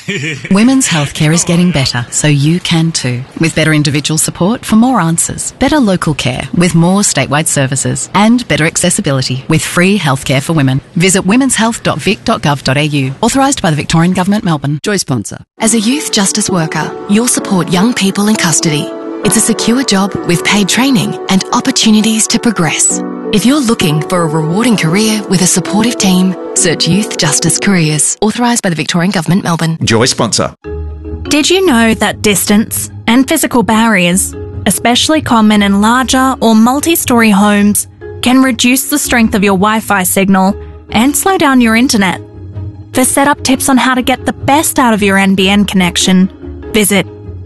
Women's healthcare is getting better, so you can too. With better individual support for more answers, better local care with more statewide services, and better accessibility with free healthcare for women. Visit womenshealth.vic.gov.au. Authorised by the Victorian Government, Melbourne. Joy sponsor. As a youth justice worker, you'll support young people in custody. It's a secure job with paid training and opportunities to progress. If you're looking for a rewarding career with a supportive team, search Youth Justice Careers. Authorised by the Victorian Government, Melbourne. Joy sponsor. Did you know that distance and physical barriers, especially common in larger or multi-storey homes, can reduce the strength of your Wi-Fi signal and slow down your internet? For setup tips on how to get the best out of your NBN connection, visit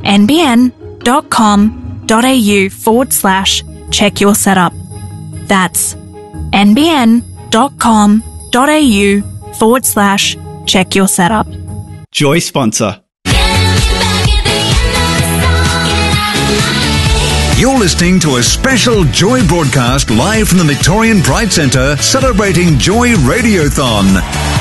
nbn.com.au/check your setup. That's nbn.com.au/check your setup. Joy sponsor. You're listening to a special Joy broadcast live from the Victorian Pride Centre celebrating Joy Radiothon.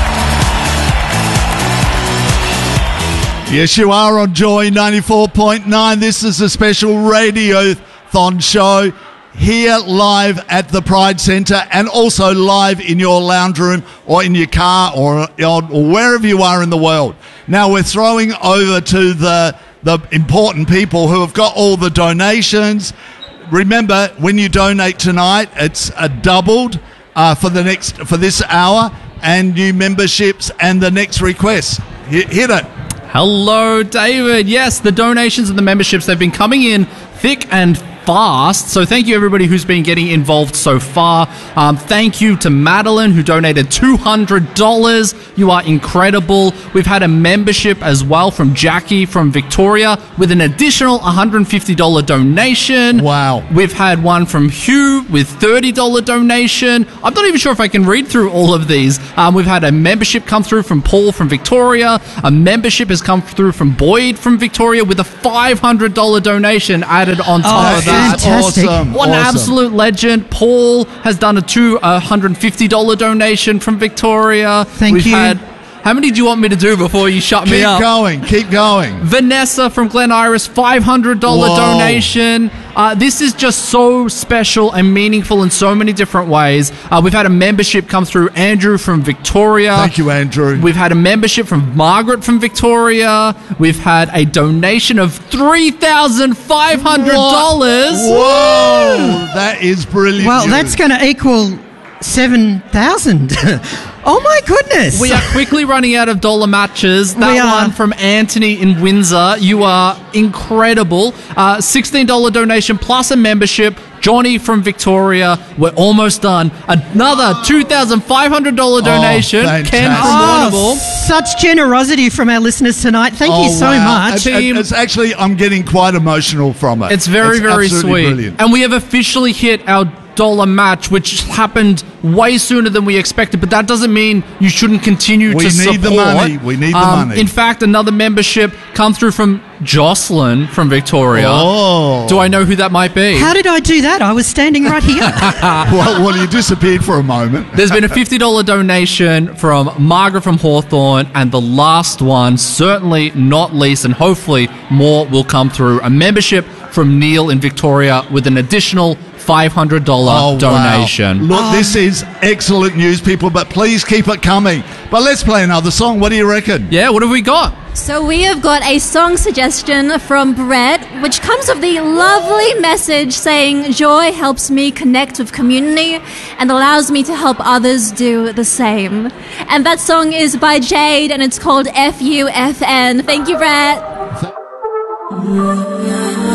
Yes, you are on Joy 94.9. This is a special Radiothon show here live at the Pride Centre and also live in your lounge room or in your car or wherever you are in the world. Now we're throwing over to the important people who have got all the donations. Remember, when you donate tonight, it's doubled for this hour, and new memberships and the next requests. Hit it. Hello, David. Yes, the donations and the memberships, they've been coming in thick and fast. So thank you everybody who's been getting involved so far. Thank you to Madeline who donated $200. You are incredible. We've had a membership as well from Jackie from Victoria with an additional $150 donation. Wow. We've had one from Hugh with $30 donation. I'm not even sure if I can read through all of these. We've had a membership come through from Paul from Victoria. A membership has come through from Boyd from Victoria with a $500 donation added on top of that. Fantastic. Awesome. One absolute legend. Paul has done a $150 donation from Victoria. Thank you. How many do you want me to do before you shut me up? Keep going. Vanessa from Glen Iris, $500 donation. This is just so special and meaningful in so many different ways. We've had a membership come through Andrew from Victoria. Thank you, Andrew. We've had a membership from Margaret from Victoria. We've had a donation of $3,500. Whoa! That is brilliant. Well, that's going to equal 7,000. Oh my goodness! We are quickly running out of dollar matches. That one from Anthony in Windsor. You are incredible. $16 donation plus a membership. Johnny from Victoria. We're almost done. Another $2,500 donation. Ken from Warrnambool. Such generosity from our listeners tonight. Thank you so much. It's actually, I'm getting quite emotional from it. It's very, very sweet. Brilliant. And we have officially hit our dollar match, which happened way sooner than we expected, but that doesn't mean you shouldn't continue to support. We need the money. We need the money. In fact, another membership come through from Jocelyn from Victoria. Oh. Do I know who that might be? How did I do that? I was standing right here. well, you disappeared for a moment. There's been a $50 donation from Margaret from Hawthorn, and the last one, certainly not least, and hopefully more will come through, a membership from Neil in Victoria with an additional $500 donation. Wow. Look, this is excellent news, people, but please keep it coming. But let's play another song. What do you reckon? Yeah, what have we got? So we have got a song suggestion from Brett, which comes with the lovely message saying, joy helps me connect with community and allows me to help others do the same. And that song is by Jade, and it's called FUFN. Thank you, Brett.